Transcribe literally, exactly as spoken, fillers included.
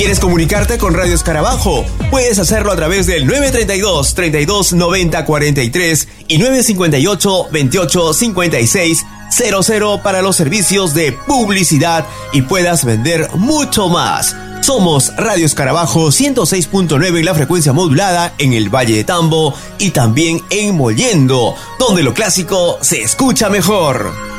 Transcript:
¿Quieres comunicarte con Radio Escarabajo? Puedes hacerlo a través del nueve treinta y dos, treinta y dos, noventa, cuarenta y tres y nueve cincuenta y ocho, veintiocho, cincuenta y seis, cero cero para los servicios de publicidad y puedas vender mucho más. Somos Radio Escarabajo ciento seis punto nueve en la frecuencia modulada en el Valle de Tambo y también en Mollendo, donde lo clásico se escucha mejor.